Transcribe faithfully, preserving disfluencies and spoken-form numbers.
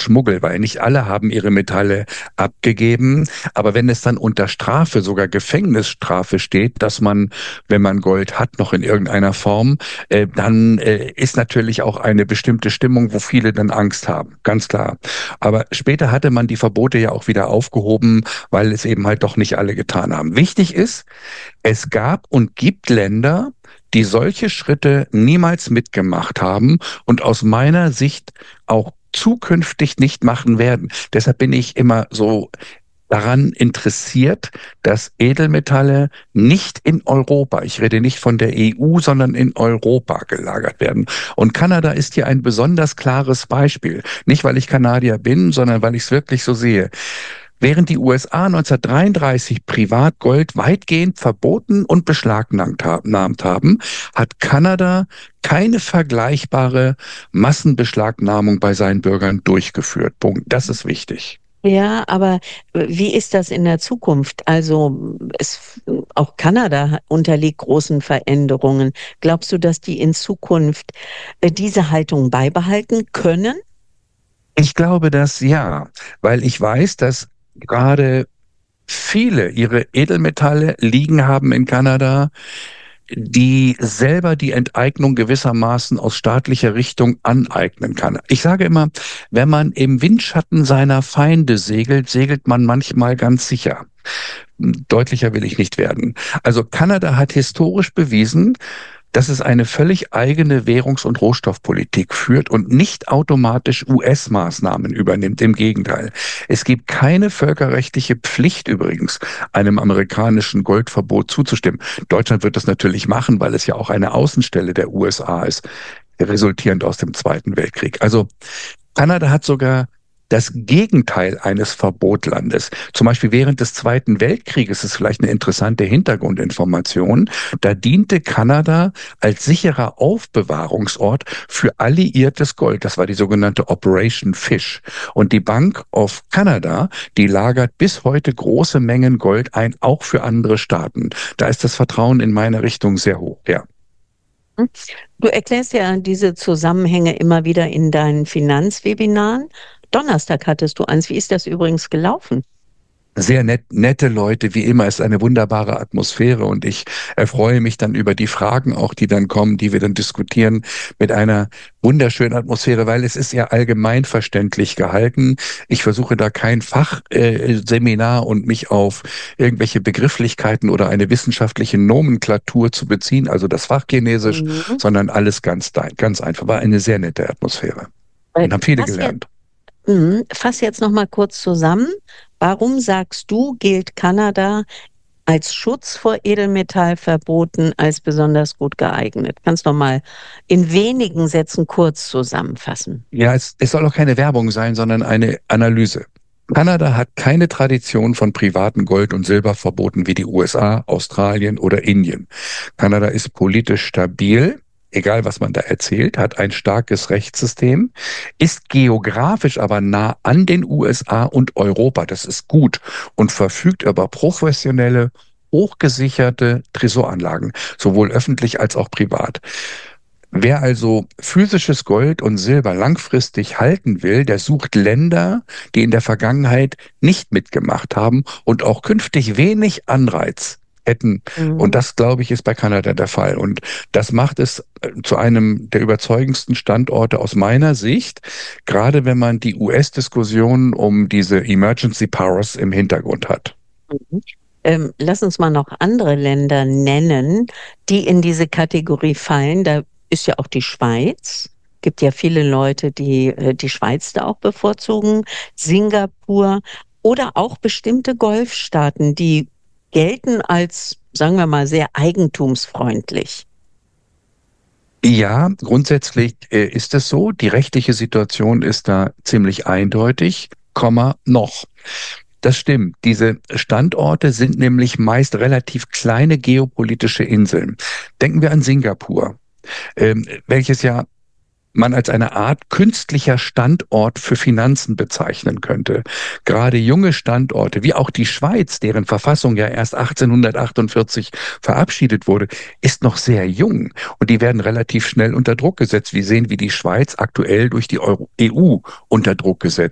Schmuggel, weil nicht alle haben ihre Metalle abgegeben. Aber wenn es dann unter Strafe, sogar Gefängnisstrafe steht, dass man, wenn man Gold hat, noch in irgendeiner Form, äh, dann äh, ist natürlich auch eine bestimmte Stimmung, wo viele dann Angst haben, ganz klar. Aber später hatte man die Verbote ja auch wieder aufgehoben, weil es eben halt doch nicht alle getan haben. Wichtig ist, es gab und gibt Länder, die solche Schritte niemals mitgemacht haben und aus meiner Sicht auch zukünftig nicht machen werden. Deshalb bin ich immer so daran interessiert, dass Edelmetalle nicht in Europa, ich rede nicht von der E U, sondern in Europa gelagert werden. Und Kanada ist hier ein besonders klares Beispiel. Nicht, weil ich Kanadier bin, sondern weil ich es wirklich so sehe. Während die U S A neunzehnhundertdreiunddreißig privat Gold weitgehend verboten und beschlagnahmt haben, hat Kanada keine vergleichbare Massenbeschlagnahmung bei seinen Bürgern durchgeführt. Punkt. Das ist wichtig. Ja, aber wie ist das in der Zukunft? Also es, auch Kanada unterliegt großen Veränderungen. Glaubst du, dass die in Zukunft äh, diese Haltung beibehalten können? Ich glaube das ja, weil ich weiß, dass gerade viele ihre Edelmetalle liegen haben in Kanada, die selber die Enteignung gewissermaßen aus staatlicher Richtung aneignen kann. Ich sage immer, wenn man im Windschatten seiner Feinde segelt, segelt man manchmal ganz sicher. Deutlicher will ich nicht werden. Also Kanada hat historisch bewiesen, dass es eine völlig eigene Währungs- und Rohstoffpolitik führt und nicht automatisch U S-Maßnahmen übernimmt. Im Gegenteil. Es gibt keine völkerrechtliche Pflicht übrigens, einem amerikanischen Goldverbot zuzustimmen. Deutschland wird das natürlich machen, weil es ja auch eine Außenstelle der U S A ist, resultierend aus dem Zweiten Weltkrieg. Also Kanada hat sogar das Gegenteil eines Verbotlandes. Zum Beispiel während des Zweiten Weltkrieges ist vielleicht eine interessante Hintergrundinformation. Da diente Kanada als sicherer Aufbewahrungsort für alliiertes Gold. Das war die sogenannte Operation Fish. Und die Bank of Canada, die lagert bis heute große Mengen Gold ein, auch für andere Staaten. Da ist das Vertrauen in meine Richtung sehr hoch, ja. Du erklärst ja diese Zusammenhänge immer wieder in deinen Finanzwebinaren. Donnerstag hattest du eins. Wie ist das übrigens gelaufen? Sehr nett, nette Leute, wie immer, ist eine wunderbare Atmosphäre und ich erfreue mich dann über die Fragen auch, die dann kommen, die wir dann diskutieren mit einer wunderschönen Atmosphäre, weil es ist ja allgemeinverständlich gehalten. Ich versuche da kein Fachseminar äh, und mich auf irgendwelche Begrifflichkeiten oder eine wissenschaftliche Nomenklatur zu beziehen, also das Fachchinesisch, Mhm. sondern alles ganz, ganz einfach. War eine sehr nette Atmosphäre Äh, und haben viele Fass jetzt, gelernt. mhm. Fass jetzt noch mal kurz zusammen. Warum sagst du, gilt Kanada als Schutz vor Edelmetallverboten als besonders gut geeignet? Kannst du noch mal in wenigen Sätzen kurz zusammenfassen? Ja, es, es soll auch keine Werbung sein, sondern eine Analyse. Kanada hat keine Tradition von privaten Gold- und Silberverboten wie die U S A, Australien oder Indien. Kanada ist politisch stabil, egal was man da erzählt, hat ein starkes Rechtssystem, ist geografisch aber nah an den U S A und Europa. Das ist gut und verfügt über professionelle, hochgesicherte Tresoranlagen, sowohl öffentlich als auch privat. Wer also physisches Gold und Silber langfristig halten will, der sucht Länder, die in der Vergangenheit nicht mitgemacht haben und auch künftig wenig Anreiz hätten. Und Mhm. das, glaube ich, ist bei Kanada der Fall. Und das macht es äh, zu einem der überzeugendsten Standorte aus meiner Sicht, gerade wenn man die U S-Diskussion um diese Emergency Powers im Hintergrund hat. Mhm. Ähm, lass uns mal noch andere Länder nennen, die in diese Kategorie fallen. Da ist ja auch die Schweiz. Gibt ja viele Leute, die äh, die Schweiz da auch bevorzugen. Singapur oder auch bestimmte Golfstaaten, die gelten als, sagen wir mal, sehr eigentumsfreundlich. Ja, grundsätzlich äh, ist es so. Die rechtliche Situation ist da ziemlich eindeutig, Komma, noch. Das stimmt. Diese Standorte sind nämlich meist relativ kleine geopolitische Inseln. Denken wir an Singapur, ähm, welches ja man als eine Art künstlicher Standort für Finanzen bezeichnen könnte. Gerade junge Standorte, wie auch die Schweiz, deren Verfassung ja erst achtzehnhundertachtundvierzig verabschiedet wurde, ist noch sehr jung und die werden relativ schnell unter Druck gesetzt. Wir sehen, wie die Schweiz aktuell durch die Euro E U unter Druck gesetzt